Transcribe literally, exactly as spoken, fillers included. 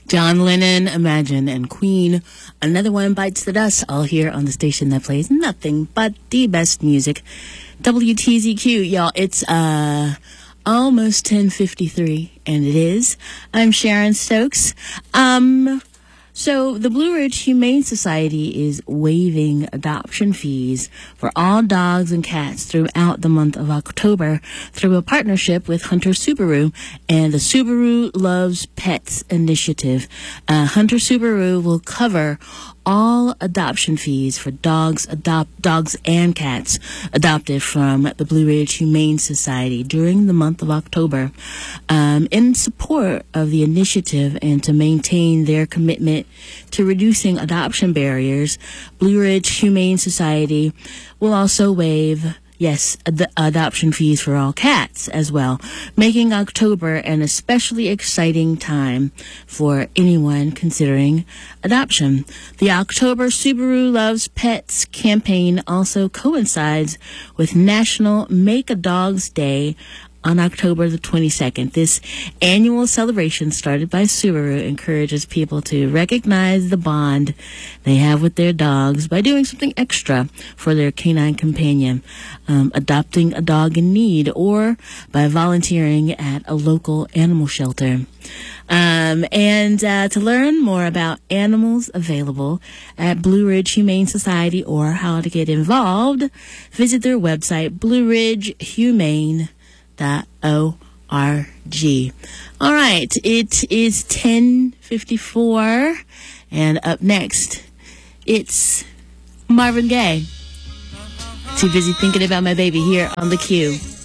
John Lennon, Imagine, and Queen. Another One Bites the Dust, all here on the station that plays nothing but the best music. W T Z Q, y'all. It's uh almost ten fifty-three, and it is. I'm Sharon Stokes. Um... So the Blue Ridge Humane Society is waiving adoption fees for all dogs and cats throughout the month of October through a partnership with Hunter Subaru and the Subaru Loves Pets initiative. Uh, Hunter Subaru will cover all adoption fees for dogs adopt dogs and cats adopted from the Blue Ridge Humane Society during the month of October. Um, in support of the initiative and to maintain their commitment to reducing adoption barriers, Blue Ridge Humane Society will also waive Yes, ad- adoption fees for all cats as well, making October an especially exciting time for anyone considering adoption. The October Subaru Loves Pets campaign also coincides with National Make a Dog's Day on October the twenty-second. This annual celebration, started by Subaru, encourages people to recognize the bond they have with their dogs by doing something extra for their canine companion, um, adopting a dog in need, or by volunteering at a local animal shelter. Um, and uh, to learn more about animals available at Blue Ridge Humane Society or how to get involved, visit their website, blue ridge humane dot org. All right, it is ten fifty-four, and up next, it's Marvin Gaye. Too busy thinking about my baby here on The Q.